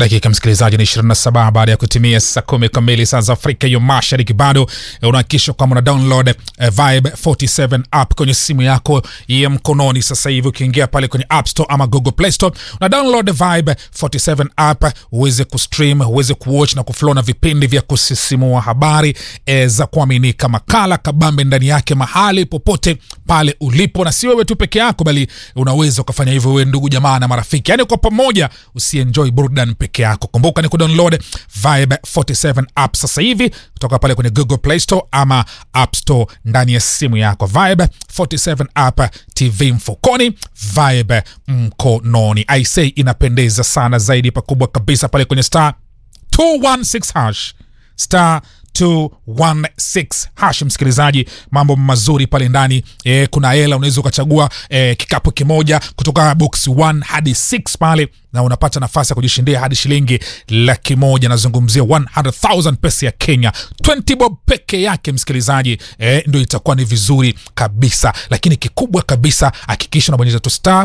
Dakika msikilizaji ni 27 baada ya kutimia saa 10 kamili saa za Afrika ya Mashariki. Bado unahakikisha kwamba una download Vibe 47 app kwenye simu yako ya mkononi sasa hivi. Ukiingia pale kwenye App Store ama Google Play Store, una download Vibe 47 app uweze kustream, uweze kuwatch na kuflow na vipindi vya kusisimua, habari za kuaminika, makala kabambe ndani yake mahali popote pale ulipo. Na si wewe tu peke yako, bali unaweza ukafanya hivyo wewe, ndugu jamaa na marafiki. Yani kwa pamoja usienjoy burudani peke yako. Kumbuka ni kudownload Vibe 47 app sasa hivi kutoka pale kwenye Google Play Store ama App Store ndani ya simu yako. Vibe 47 app, TV mfukoni, Vibe mkononi. I say inapendeza sana zaidi, pakubwa kabisa pale kwenye star 216 hash. Star 216 hash, msikilizaji, mambo mazuri pale ndani. Kuna hela, unaweza ukachagua kikapu kimoja kutoka box 1 hadi 6 pale, na unapata nafasi ya kujishindia hadi shilingi 100,000. Nazungumzia 100,000 pesa ya Kenya. 20 bob peke yake, msikilizaji, ndio itakuwa ni vizuri kabisa. Lakini kikubwa kabisa, hakikisha unabonyeza tu star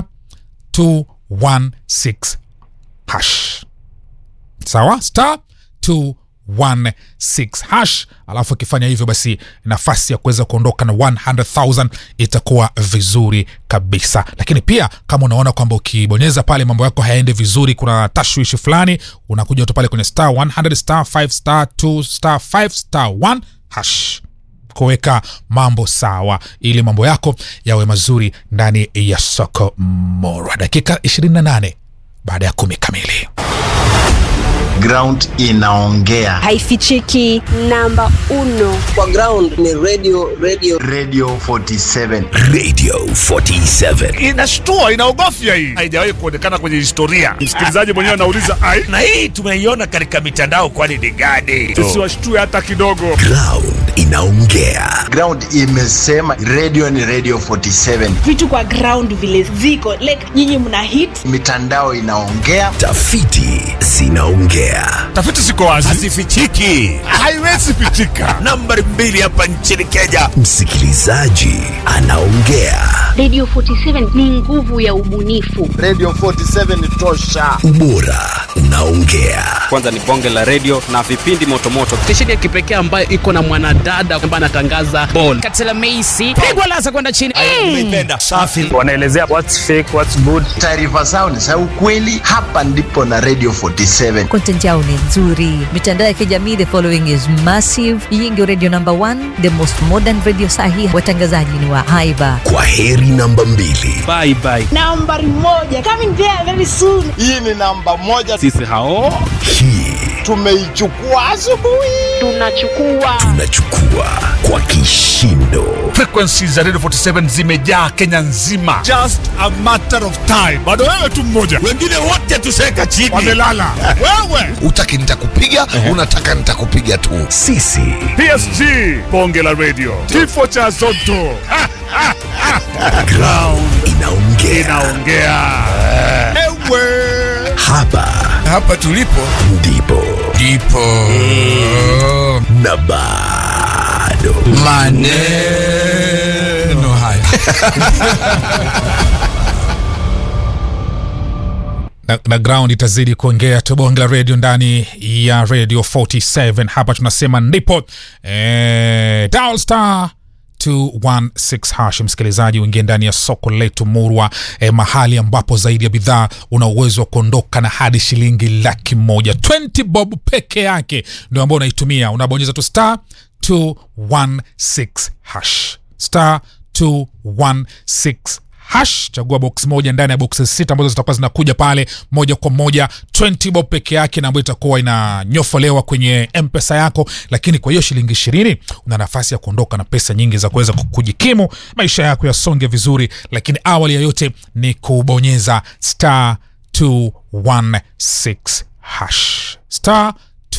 216 hash. Sawa? Star 216 hash. Alafu ukifanya hivyo, basi nafasi ya kuweza kuondoka na 100,000 itakuwa vizuri kabisa. Lakini pia kama unaona kwamba ukibonyeza pale mambo yako hayaende vizuri, kuna tashwishi fulani, unakuja tu pale kwenye star 100 star 5 star 2 star 5 star 1 hash kuweka mambo sawa, ili mambo yako yawe mazuri ndani ya soko mora. Dakika 28 baada ya 10 kamili. Ground inaongea, haifichiki. Namba 1 kwa ground ni radio 47. Radio 47 inashtua, inaogofya. Hii haijawahi kuonekana kwenye historia. Msikilizaji mwenyewe anauliza ai, na hii tumeiona katika mitandao, kwani ni gani? Tusiwashtue hata kidogo. Ground inaongea. Ground imesema radio ni radio 47. Vitu kwa ground vile ziko, like nyinyi mna hit, mitandao inaongea, tafiti zinaongea. Tafiti ziko wazi, hazifichiki, haiwezi fichika. Nambari 2 hapa nchini Kenya, msikilizaji anaongea. Radio 47 ni nguvu ya ubunifu. Radio 47 ni tosha. Ubora unaongea. Kwanza ni bonge la radio na vipindi motomoto. Stesheni ya kipekee ambayo iko na mwanadada ambaye anatangaza ball. Katela Macy, pigwa lasa kwenda chini. Umeipenda. Safi. Wanaelezea what's fake, what's good. Taarifa zao ni za ukweli. Hapa ndipo na Radio 47. Content yao ni nzuri. Mitandao ya kijamii, the following is massive. Hii ndio radio number 1, the most modern radio sahi. Watangazaji ni wa haiba. Kwa heri namba 2. Bye bye. nambari 1 coming there very soon. Hii ni namba 1. Sisi hao hii tumeichukua asubuhi. Tunachukua kwa kishindo. Frequencies za Radio 47 zimejaa Kenya nzima. Just a matter of time. Bado wewe tu mmoja, wengine wote tuseka chini, wamelala. Wewe utaki nitakupiga, unataka nitakupiga tu. Sisi PSG, bonge la radio, kifo cha Zotto. Ground inaongea. Ewe hapa tulipo ndipo na bado maneno haya. na ground itazidi kuongea tu, bonge la radio ndani ya Radio 47. Hapa tunasema ndipo dial star 216 hash, msikilizaji, uingie ndani ya soko letu murwa, mahali ambapo zaidi ya bidhaa una uwezo wa kuondoka na hadi shilingi 100,000. 20 bob peke yake ndio ambao unaitumia. Unabonyeza tu star 216 hash, star 216 hash, chagua box moja ndani ya boxes 6 ambazo zitakuwa zinakuja pale moja kwa moja. 20 bob peke yake na ambayo itakuwa inanyofolewa kwenye M-Pesa yako. Lakini kwa hiyo shilingi 20 una nafasi ya kuondoka na pesa nyingi za kuweza kujikimu, maisha yako yasonge vizuri. Lakini awali ya yote ni kubonyeza star 216 hash, star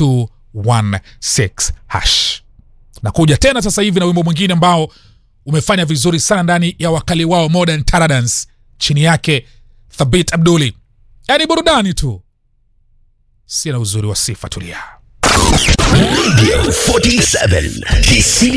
216 hash. Na kuja tena sasa hivi na wimbo mwingine ambao umefanya vizuri sana ndani ya wakali wao Modern Taradance, chini yake Thabit Abduli. Yani burudani tu, sina uzuri wa sifa, tulia. Radio 47